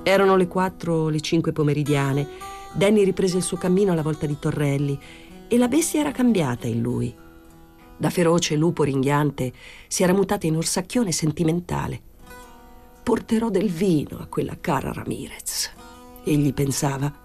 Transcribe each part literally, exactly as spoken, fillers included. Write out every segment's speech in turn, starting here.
Erano le quattro o le cinque pomeridiane. Danny riprese il suo cammino alla volta di Torrelli e la bestia era cambiata in lui. Da feroce lupo ringhiante si era mutata in orsacchione sentimentale. Porterò del vino a quella cara Ramirez, egli pensava.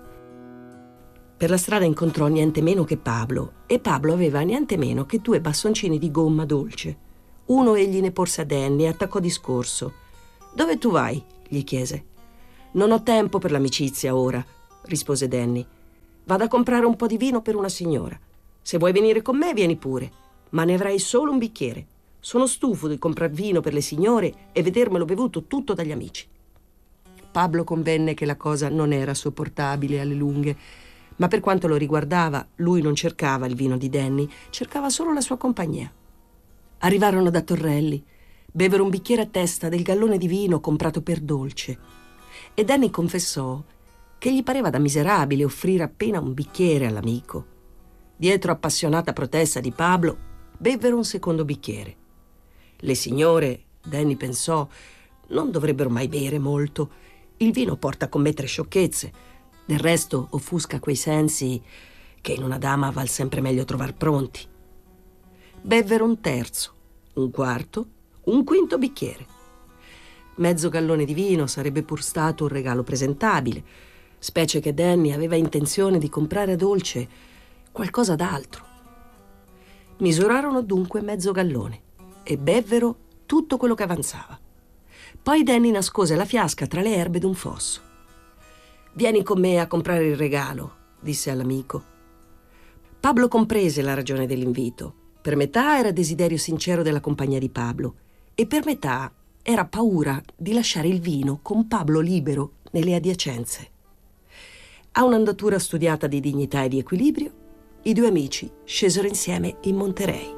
Per la strada incontrò niente meno che Pablo, e Pablo aveva niente meno che due bastoncini di gomma dolce. Uno egli ne porse a Danny e attaccò discorso. «Dove tu vai?» gli chiese. «Non ho tempo per l'amicizia ora», rispose Danny. «Vado a comprare un po' di vino per una signora. Se vuoi venire con me, vieni pure, ma ne avrai solo un bicchiere. Sono stufo di comprar vino per le signore e vedermelo bevuto tutto dagli amici». Pablo convenne che la cosa non era sopportabile alle lunghe, ma per quanto lo riguardava, lui non cercava il vino di Danny, cercava solo la sua compagnia. Arrivarono da Torrelli, bevero un bicchiere a testa del gallone di vino comprato per dolce, e Danny confessò che gli pareva da miserabile offrire appena un bicchiere all'amico. Dietro appassionata protesta di Pablo, bevvero un secondo bicchiere. Le signore, Danny pensò, non dovrebbero mai bere molto. Il vino porta a commettere sciocchezze. Del resto offusca quei sensi che in una dama val sempre meglio trovar pronti. Bevvero un terzo, un quarto, un quinto bicchiere. Mezzo gallone di vino sarebbe pur stato un regalo presentabile, specie che Danny aveva intenzione di comprare a dolce qualcosa d'altro. Misurarono dunque mezzo gallone e bevvero tutto quello che avanzava. Poi Danny nascose la fiasca tra le erbe d'un fosso. «Vieni con me a comprare il regalo», disse all'amico. Pablo comprese la ragione dell'invito. Per metà era desiderio sincero della compagnia di Pablo e per metà era paura di lasciare il vino con Pablo libero nelle adiacenze. A un'andatura studiata di dignità e di equilibrio, i due amici scesero insieme in Monterey.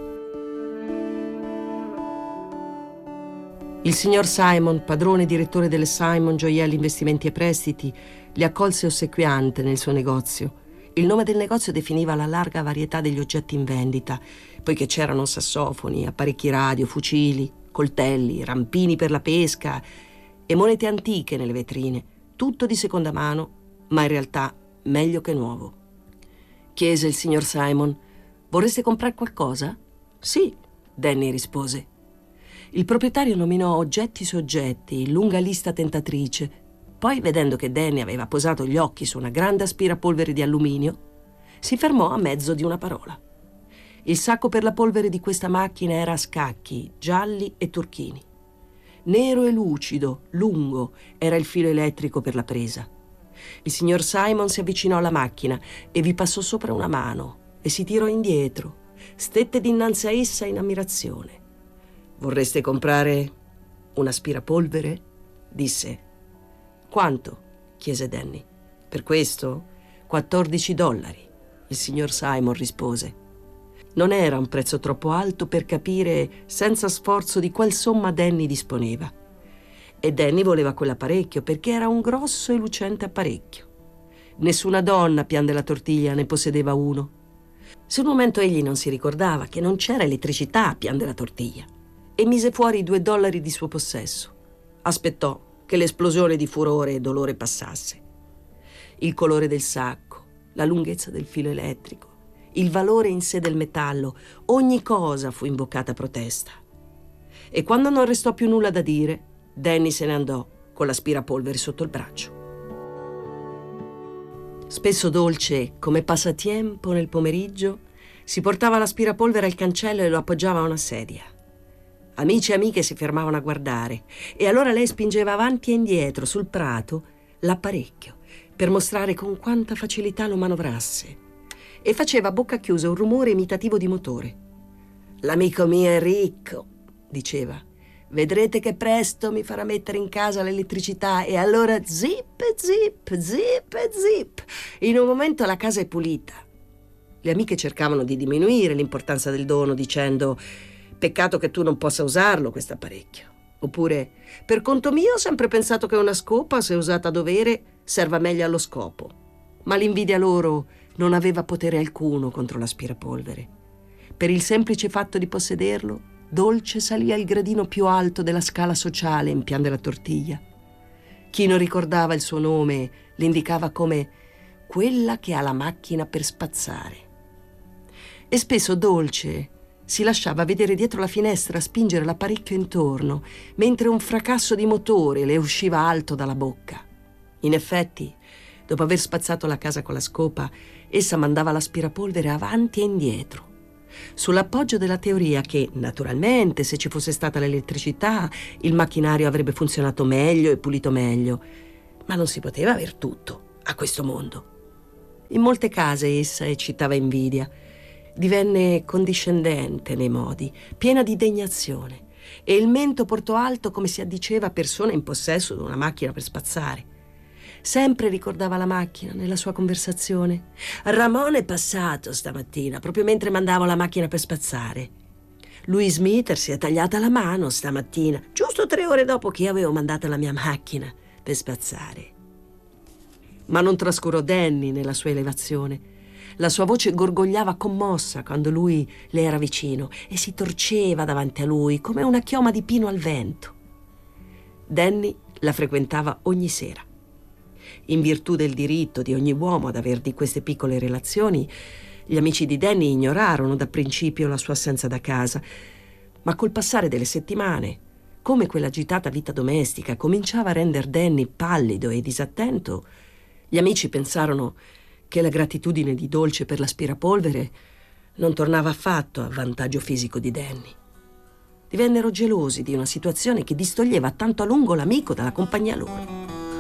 Il signor Simon, padrone e direttore delle Simon Gioielli Investimenti e Prestiti, li accolse ossequiante nel suo negozio. Il nome del negozio definiva la larga varietà degli oggetti in vendita, poiché c'erano sassofoni, apparecchi radio, fucili, coltelli, rampini per la pesca e monete antiche nelle vetrine, tutto di seconda mano, ma in realtà meglio che nuovo. Chiese il signor Simon: «Vorreste comprare qualcosa?» «Sì», Danny rispose. Il proprietario nominò oggetti su oggetti, lunga lista tentatrice. Poi, vedendo che Danny aveva posato gli occhi su una grande aspirapolvere di alluminio, si fermò a mezzo di una parola. Il sacco per la polvere di questa macchina era a scacchi, gialli e turchini. Nero e lucido, lungo, era il filo elettrico per la presa. Il signor Simon si avvicinò alla macchina e vi passò sopra una mano e si tirò indietro. Stette dinanzi a essa in ammirazione. «Vorreste comprare un aspirapolvere?» disse. «Quanto?» chiese Danny. «Per questo? quattordici dollari», il signor Simon rispose. Non era un prezzo troppo alto per capire senza sforzo di qual somma Danny disponeva. E Danny voleva quell'apparecchio perché era un grosso e lucente apparecchio. Nessuna donna a Pian della Tortiglia ne possedeva uno. Sul momento egli non si ricordava che non c'era elettricità a Pian della Tortiglia e mise fuori i due dollari di suo possesso. Aspettò che l'esplosione di furore e dolore passasse. Il colore del sacco, la lunghezza del filo elettrico, il valore in sé del metallo, ogni cosa fu invocata a protesta. E quando non restò più nulla da dire, Danny se ne andò con l'aspirapolvere sotto il braccio. Spesso dolce, come passatempo nel pomeriggio, si portava l'aspirapolvere al cancello e lo appoggiava a una sedia. Amici e amiche si fermavano a guardare e allora lei spingeva avanti e indietro sul prato l'apparecchio per mostrare con quanta facilità lo manovrasse e faceva a bocca chiusa un rumore imitativo di motore. «L'amico mio è ricco», diceva. «Vedrete che presto mi farà mettere in casa l'elettricità e allora zip, zip, zip, zip. In un momento la casa è pulita». Le amiche cercavano di diminuire l'importanza del dono dicendo: «Peccato che tu non possa usarlo questo apparecchio». Oppure: «Per conto mio ho sempre pensato che una scopa, se usata a dovere, serva meglio allo scopo». Ma l'invidia loro non aveva potere alcuno contro l'aspirapolvere. Per il semplice fatto di possederlo, Dolce salì al gradino più alto della scala sociale in Pian della Tortiglia. Chi non ricordava il suo nome l'indicava come quella che ha la macchina per spazzare. E spesso Dolce si lasciava vedere dietro la finestra spingere l'apparecchio intorno, mentre un fracasso di motore le usciva alto dalla bocca. In effetti, dopo aver spazzato la casa con la scopa, essa mandava l'aspirapolvere avanti e indietro, sull'appoggio della teoria che, naturalmente, se ci fosse stata l'elettricità, il macchinario avrebbe funzionato meglio e pulito meglio. Ma non si poteva aver tutto a questo mondo. In molte case essa eccitava invidia. Divenne condiscendente nei modi, piena di degnazione, e il mento portò alto come si addiceva a persona in possesso di una macchina per spazzare. Sempre ricordava la macchina nella sua conversazione. Ramon è passato stamattina, proprio mentre mandavo la macchina per spazzare. Louis Smith si è tagliata la mano stamattina, giusto tre ore dopo che avevo mandato la mia macchina per spazzare. Ma non trascurò Danny nella sua elevazione. La sua voce gorgogliava commossa quando lui le era vicino e si torceva davanti a lui come una chioma di pino al vento. Danny la frequentava ogni sera. In virtù del diritto di ogni uomo ad aver di queste piccole relazioni, gli amici di Danny ignorarono da principio la sua assenza da casa, ma col passare delle settimane, come quell'agitata vita domestica cominciava a render Danny pallido e disattento, gli amici pensarono che la gratitudine di Dolce per l'aspirapolvere non tornava affatto a vantaggio fisico di Danny. Divennero gelosi di una situazione che distoglieva tanto a lungo l'amico dalla compagnia loro.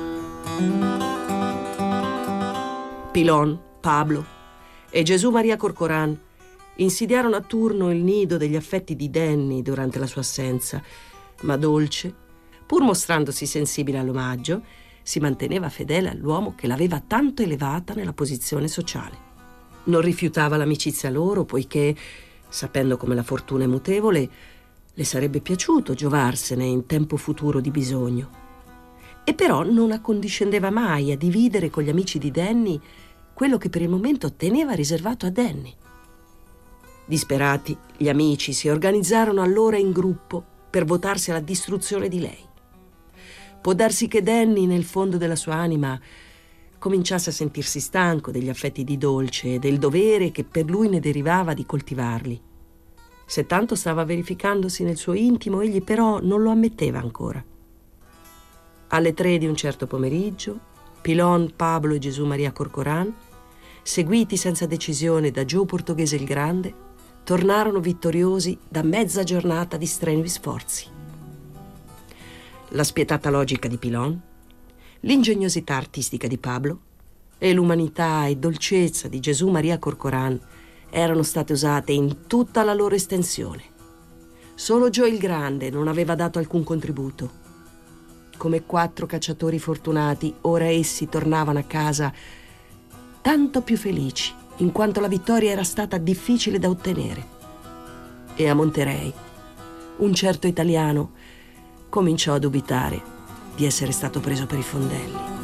Pilon, Pablo e Gesù Maria Corcoran insidiarono a turno il nido degli affetti di Danny durante la sua assenza, ma Dolce, pur mostrandosi sensibile all'omaggio, si manteneva fedele all'uomo che l'aveva tanto elevata nella posizione sociale. Non rifiutava l'amicizia loro, poiché, sapendo come la fortuna è mutevole, le sarebbe piaciuto giovarsene in tempo futuro di bisogno. E però non accondiscendeva mai a dividere con gli amici di Danny quello che per il momento teneva riservato a Danny. Disperati, gli amici si organizzarono allora in gruppo per votarsi alla distruzione di lei. Può darsi che Danny, nel fondo della sua anima, cominciasse a sentirsi stanco degli affetti di Dolce e del dovere che per lui ne derivava di coltivarli. Se tanto stava verificandosi nel suo intimo, egli però non lo ammetteva ancora. Alle tre di un certo pomeriggio, Pilon, Pablo e Gesù Maria Corcoran, seguiti senza decisione da Joe Portoghese il Grande, tornarono vittoriosi da mezza giornata di strenui sforzi. La spietata logica di Pilon, l'ingegnosità artistica di Pablo e l'umanità e dolcezza di Gesù Maria Corcoran erano state usate in tutta la loro estensione. Solo Joe il Grande non aveva dato alcun contributo. Come quattro cacciatori fortunati, ora essi tornavano a casa tanto più felici, in quanto la vittoria era stata difficile da ottenere. E a Monterey, un certo italiano cominciò a dubitare di essere stato preso per i fondelli.